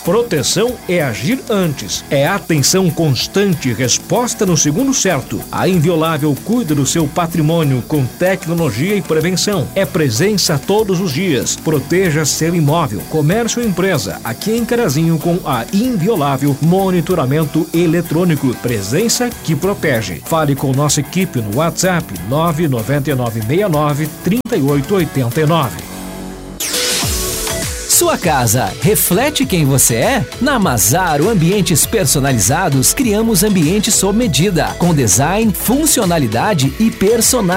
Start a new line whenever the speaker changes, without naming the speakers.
Proteção é agir antes, é atenção constante e resposta no segundo certo. A Inviolável cuida do seu patrimônio com tecnologia e prevenção. É presença todos os dias. Proteja seu imóvel, comércio ou empresa. Aqui em Carazinho com a Inviolável Monitoramento Eletrônico. Presença que protege. Fale com nossa equipe no WhatsApp 999693889.
Sua casa reflete quem você é? Na Mazaro Ambientes Personalizados, criamos ambientes sob medida, com design, funcionalidade e personalidade.